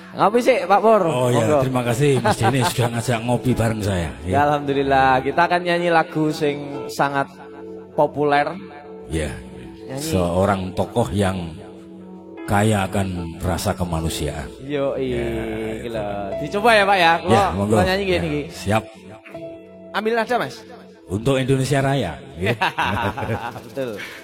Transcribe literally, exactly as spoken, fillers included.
Ngopi sih Pak Pur. Oh ya, Monggo. terima kasih Mas Denny sudah ngajak ngopi bareng saya. Ya, alhamdulillah, kita akan nyanyi lagu sing sangat populer. Ya. Nyanyi. Seorang tokoh yang kaya akan rasa kemanusiaan. Yo, Ya, gila. Dicoba ya Pak ya. Kalau Ya, monggo. kalau nyanyi gini. Ya, siap. Ambil nada Mas. Untuk Indonesia Raya. Ya. Betul.